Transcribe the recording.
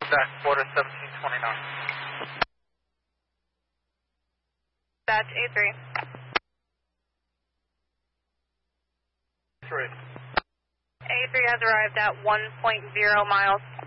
Quebec, quarter 1729. That's A3. 3. A3 has arrived at 1.0 miles